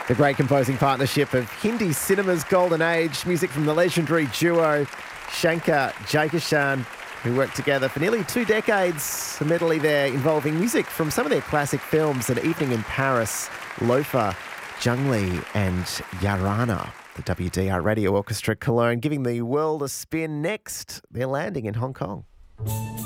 The great composing partnership of Hindi cinema's golden age, music from the legendary duo Shankar Jaikishan, who worked together for nearly 2 decades, a medley there involving music from some of their classic films, An Evening in Paris, Loafer, Jungli and Yarana. The WDR Radio Orchestra Cologne giving the world a spin. Next, they're landing in Hong Kong.